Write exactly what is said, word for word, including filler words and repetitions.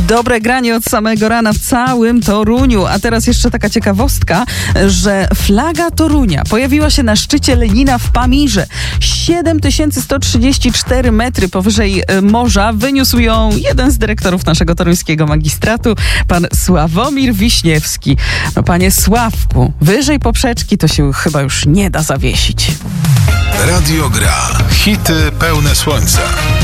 Dobre granie od samego rana w całym Toruniu. A teraz jeszcze taka ciekawostka, że flaga Torunia pojawiła się na szczycie Lenina w Pamirze. siedem tysięcy sto trzydzieści cztery metry powyżej morza wyniósł ją jeden z dyrektorów naszego toruńskiego magistratu, pan Sławomir Wiśniewski. No, panie Sławku, wyżej poprzeczki to się chyba już nie da zawiesić. Radio Gra. Hity pełne słońca.